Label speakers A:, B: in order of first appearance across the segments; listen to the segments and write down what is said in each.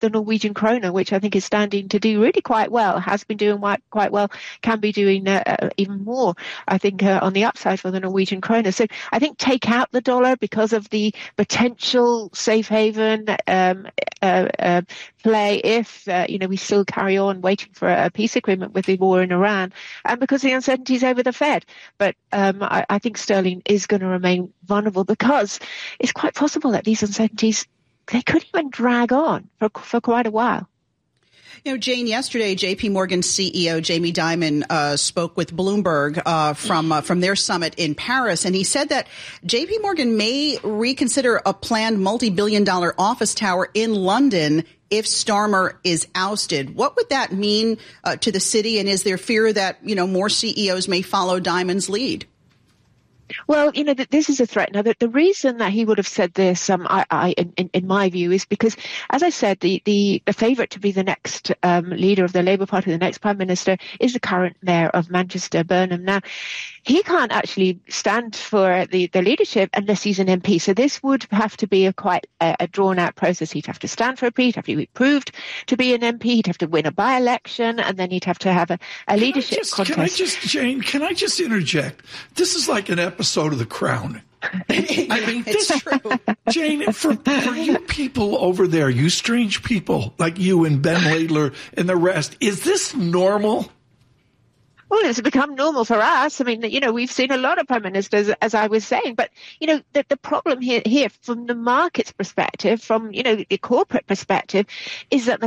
A: the Norwegian kroner, which I think is standing to do really quite well, has been doing quite well, can be doing even more, I think, on the upside for the Norwegian kroner. So I think take out the dollar because of the potential safe haven play if, we still carry on waiting for a peace agreement with the war in Iran, and because the uncertainties over the Fed. But I think sterling is going to remain vulnerable because it's quite possible that these uncertainties, they could even drag on for quite a while.
B: Jane, yesterday, J.P. Morgan CEO Jamie Dimon spoke with Bloomberg from their summit in Paris, and he said that J.P. Morgan may reconsider a planned multi-billion-dollar office tower in London if Starmer is ousted. What would that mean to the city, and is there fear that, more CEOs may follow Dimon's lead?
A: Well, this is a threat. Now, the reason that he would have said this, in my view, is because, as I said, the favourite to be the next leader of the Labour Party, the next Prime Minister, is the current Mayor of Manchester, Burnham. Now, he can't actually stand for the leadership unless he's an MP. So this would have to be quite a drawn-out process. He'd have to stand for a MP, he'd have to be proved to be an MP, he'd have to win a by-election, and then he'd have to have a leadership contest.
C: Jane, can I just interject? This is like an episode of The Crown. I mean,
B: it's true.
C: Jane, for you people over there, you strange people like you and Ben Laidler and the rest, is this normal?
A: Well, it's become normal for us. I mean, we've seen a lot of prime ministers, as I was saying, but, the problem here from the market's perspective, from, the corporate perspective, is that the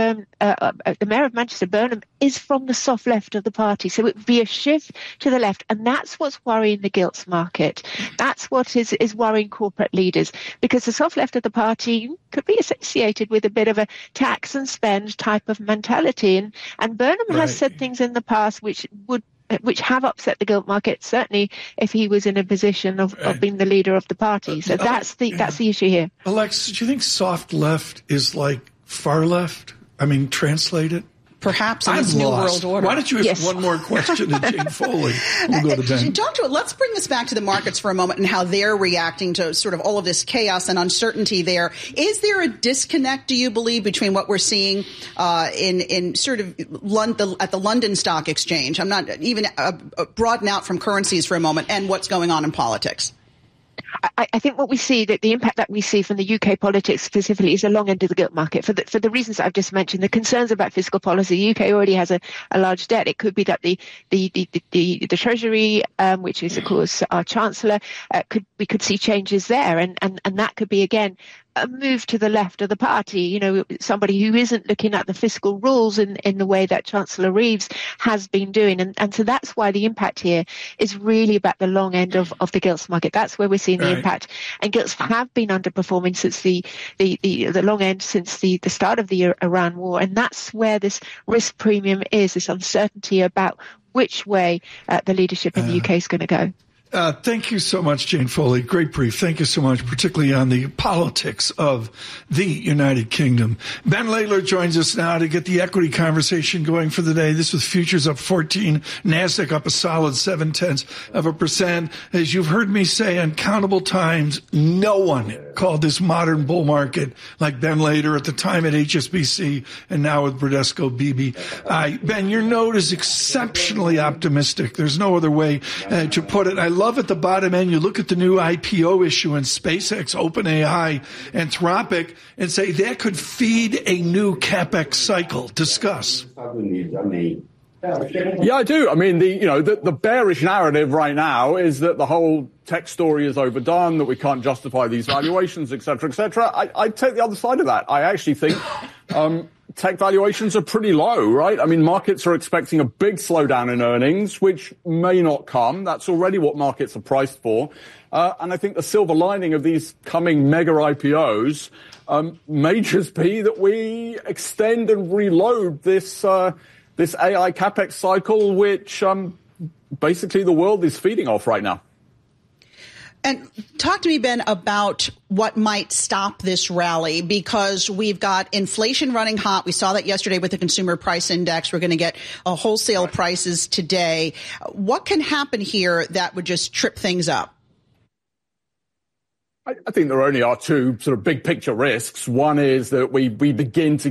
A: Mayor of Manchester, Burnham, is from the soft left of the party. So it would be a shift to the left. And that's what's worrying the gilts market. That's what is worrying corporate leaders, because the soft left of the party could be associated with a bit of a tax and spend type of mentality. And Burnham has said things in the past which have upset the gilt market, certainly if he was in a position of being the leader of the party. So that's the issue here.
C: Alex, do you think soft left is like far left? I mean, translate it.
B: Perhaps in this new world order.
C: Why don't you ask one more question to Jane Foley? We'll go to Ben.
B: Let's bring this back to the markets for a moment and how they're reacting to sort of all of this chaos and uncertainty there. Is there a disconnect, do you believe, between what we're seeing in sort of at the London Stock Exchange? I'm not even broaden out from currencies for a moment, and what's going on in politics?
A: I think what we see, that the impact that we see from the UK politics specifically, is the long end of the gilt market for the reasons I've just mentioned. The concerns about fiscal policy. The UK already has a large debt. It could be that the Treasury, which is of course our Chancellor, we could see changes there, and that could be again a move to the left of the party, somebody who isn't looking at the fiscal rules in the way that Chancellor Reeves has been doing. And so that's why the impact here is really about the long end of the gilts market. That's where we're seeing the impact. And gilts have been underperforming since the long end, since the start of the Iran war. And that's where this risk premium is, this uncertainty about which way the leadership in the UK is going to go.
C: Thank you so much, Jane Foley. Great brief. Thank you so much, particularly on the politics of the United Kingdom. Ben Laidler joins us now to get the equity conversation going for the day. This was futures up 14, NASDAQ up a solid 0.7%. As you've heard me say uncountable times, no one called this modern bull market like Ben Laidler at the time at HSBC and now with Bradesco BB. Ben, your note is exceptionally optimistic. There's no other way to put it. I love at the bottom end, you look at the new IPO issue in SpaceX, OpenAI, Anthropic, and say that could feed a new CapEx cycle. Discuss.
D: Yeah, I do. I mean, the bearish narrative right now is that the whole tech story is overdone, that we can't justify these valuations, et cetera, et cetera. I take the other side of that. I actually think tech valuations are pretty low, right? I mean, markets are expecting a big slowdown in earnings, which may not come. That's already what markets are priced for. And I think the silver lining of these coming mega IPOs may just be that we extend and reload this AI CapEx cycle, which basically the world is feeding off right now.
B: And talk to me, Ben, about what might stop this rally, because we've got inflation running hot. We saw that yesterday with the consumer price index. We're going to get wholesale prices today. What can happen here that would just trip things up?
D: I think there only are two sort of big picture risks. One is that we begin to